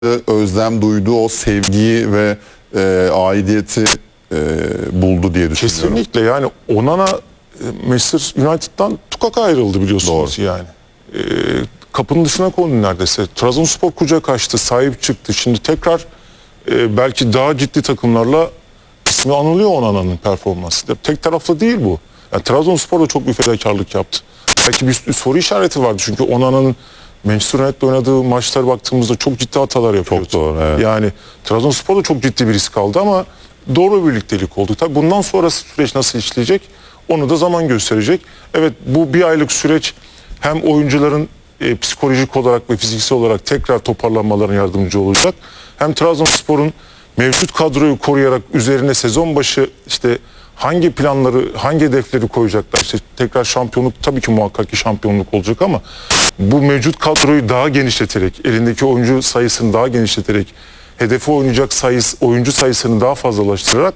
özlem duyduğu o sevgiyi ve aidiyeti buldu diye düşünüyorum. Kesinlikle, yani Onana Manchester United'dan tukak ayrıldı biliyorsunuz. Doğru. Yani. Kapının dışına kondu neredeyse. Trabzonspor kucak açtı, sahip çıktı. Şimdi tekrar belki daha ciddi takımlarla ismi anılıyor Onana'nın performansı. Tek taraflı değil bu. Yani Trabzonspor da çok bir fedakarlık yaptı. Belki bir soru işareti vardı çünkü Onana'nın Manchester United'da oynadığı maçlara baktığımızda çok ciddi hatalar yapıyordu. Çok doğru, evet. Yani Trabzonspor da çok ciddi bir risk aldı ama doğru bir birliktelik oldu. Tabii bundan sonrası süreç nasıl işleyecek onu da zaman gösterecek. Evet, bu bir aylık süreç hem oyuncuların psikolojik olarak ve fiziksel olarak tekrar toparlanmalarına yardımcı olacak. Hem Trabzonspor'un mevcut kadroyu koruyarak üzerine sezon başı işte hangi planları, hangi hedefleri koyacaklar? İşte tekrar şampiyonluk, tabii ki muhakkak ki şampiyonluk olacak ama bu mevcut kadroyu daha genişleterek, elindeki oyuncu sayısını daha genişleterek, hedefe oynayacak oyuncu sayısını daha fazlalaştırarak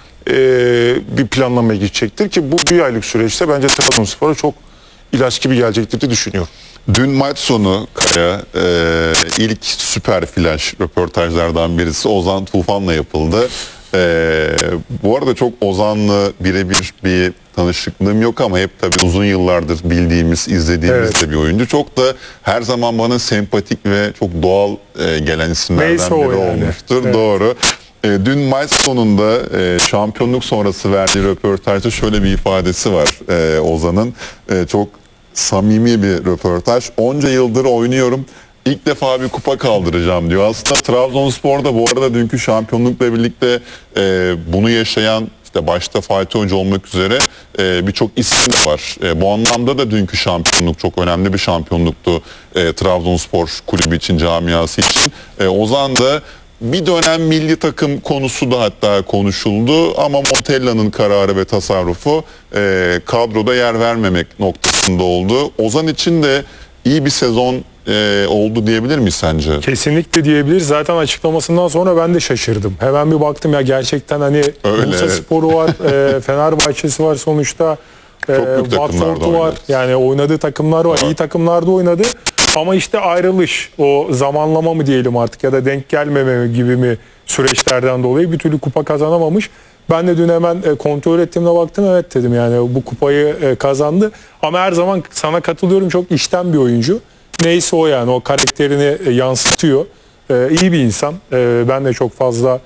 bir planlamaya gidecektir ki bu bir aylık süreçte bence Trabzonspor'a çok ilaç gibi gelecektir diye düşünüyorum. Dün maç sonu Kaya ilk süper flash röportajlardan birisi Ozan Tufan'la yapıldı. Bu arada çok Ozan'la birebir bir tanışıklığım yok ama hep tabii uzun yıllardır bildiğimiz, izlediğimiz de bir oyuncu. Çok da her zaman bana sempatik ve çok doğal gelen isimlerden biri olmuştur. Evet. Doğru. Dün maç sonunda şampiyonluk sonrası verdiği röportajda şöyle bir ifadesi var Ozan'ın. Çok samimi bir röportaj. Onca yıldır oynuyorum. İlk defa bir kupa kaldıracağım diyor. Aslında Trabzonspor'da bu arada dünkü şampiyonlukla birlikte bunu yaşayan, işte başta Fatih Hoca olmak üzere birçok isim var. Bu anlamda da dünkü şampiyonluk çok önemli bir şampiyonluktu Trabzonspor kulübü için, camiası için. Ozan da bir dönem milli takım konusu da hatta konuşuldu ama Montella'nın kararı ve tasarrufu kadroda yer vermemek noktasında oldu. Ozan için de iyi bir sezon oldu diyebilir miyiz sence? Kesinlikle diyebiliriz. Zaten açıklamasından sonra ben de şaşırdım. Hemen bir baktım ya, gerçekten hani Bursaspor'u var, Fenerbahçe'si var sonuçta. Watford'u var. Yani oynadığı takımlar var. İyi takımlarda oynadı. Ama işte ayrılış, o zamanlama mı diyelim artık ya da denk gelmeme gibi mi süreçlerden dolayı bir türlü kupa kazanamamış. Ben de dün hemen kontrol ettiğimde baktım, evet dedim, yani bu kupayı kazandı. Ama her zaman sana katılıyorum, çok içten bir oyuncu. Neyse o, yani o karakterini yansıtıyor. İyi bir insan. Ben de çok fazla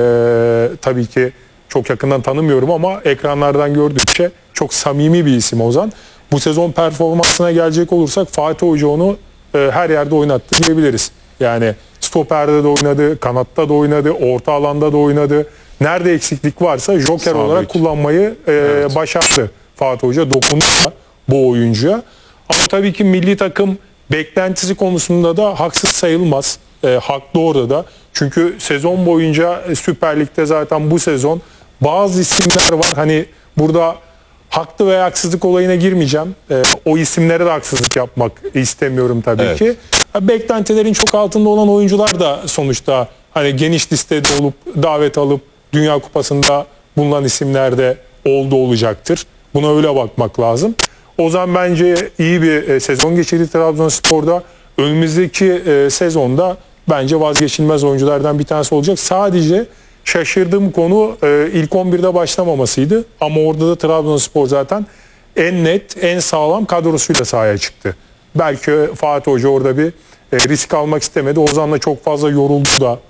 tabii ki çok yakından tanımıyorum ama ekranlardan gördükçe çok samimi bir isim Ozan. Bu sezon performansına gelecek olursak Fatih Hoca onu her yerde oynattı diyebiliriz. Yani stoperde de oynadı, kanatta da oynadı, orta alanda da oynadı. Nerede eksiklik varsa joker olarak kullanmayı başardı Fatih Hoca. Dokundu da bu oyuncuya. Ama tabii ki milli takım beklentisi konusunda da haksız sayılmaz. Haklı orada da. Çünkü sezon boyunca Süper Lig'de zaten bu sezon bazı isimler var. Hani burada haklı veya haksızlık olayına girmeyeceğim. O isimlere de haksızlık yapmak istemiyorum tabii ki. Beklentilerin çok altında olan oyuncular da sonuçta hani geniş listede olup davet alıp Dünya Kupası'nda bulunan isimler de olacaktır. Buna öyle bakmak lazım. Ozan bence iyi bir sezon geçirdi Trabzonspor'da. Önümüzdeki sezonda bence vazgeçilmez oyunculardan bir tanesi olacak. Sadece şaşırdığım konu ilk 11'de başlamamasıydı. Ama orada da Trabzonspor zaten en net, en sağlam kadrosuyla sahaya çıktı. Belki Fatih Hoca orada bir risk almak istemedi. Ozan'la çok fazla yoruldu da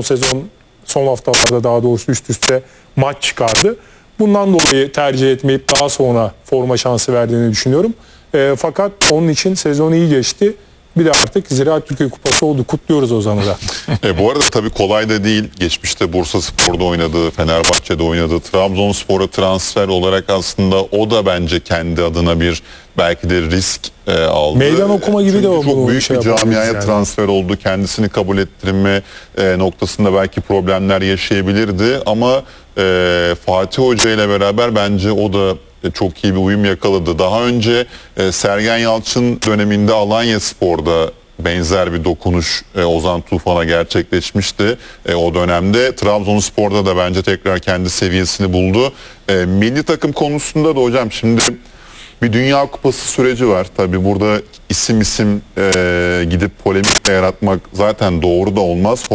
son haftalarda daha doğrusu üst üste maç çıkardı. Bundan dolayı tercih etmeyip daha sonra forma şansı verdiğini düşünüyorum. Fakat onun için sezon iyi geçti. Bir de artık Ziraat Türkiye Kupası oldu. Kutluyoruz Ozan'ı da. Bu arada tabii kolay da değil. Geçmişte Bursaspor'da oynadı, Fenerbahçe'de oynadı. Trabzonspor'a transfer olarak aslında o da bence kendi adına bir belki de risk aldı. Meydan okuma gibi de oldu. Çok büyük bir camiaya transfer oldu. Kendisini kabul ettirme noktasında belki problemler yaşayabilirdi. Ama Fatih Hoca ile beraber bence o da çok iyi bir uyum yakaladı. Daha önce Sergen Yalçın döneminde Alanyaspor'da benzer bir dokunuş Ozan Tufan'a gerçekleşmişti. O dönemde Trabzonspor'da da bence tekrar kendi seviyesini buldu. Milli takım konusunda da hocam şimdi Bir Dünya Kupası süreci var. Tabii burada isim gidip polemik de yaratmak zaten doğru da olmaz.